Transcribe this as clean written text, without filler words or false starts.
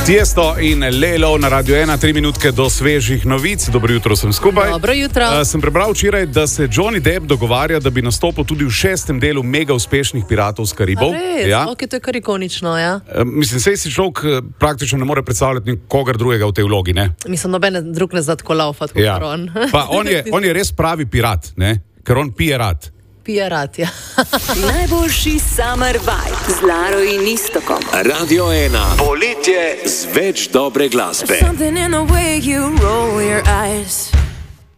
Tiesto in Lelo na Radio 1, 3 minutke do svežih novic. Dobro jutro, sem skupaj. Dobro jutro. Sem prebral včeraj, da se Johnny Depp dogovarja, da bi nastopil tudi v 6. delu mega uspešnih Piratov z Karibov. Ja? Ok, to je kar ikonično, ja. Mislim, sej si človek praktično ne more predstavljati nikogar drugega v tej vlogi, ne? Mislim, noben drug ne zna tako laufati kot on. Pa on je res pravi pirat, ne? Ker on pije rad. Pirat, ja. Najboljši summer vibe z Laro in Istokom. Radio 1. Poletje z več dobre glasbe. Something in the way you roll your eyes.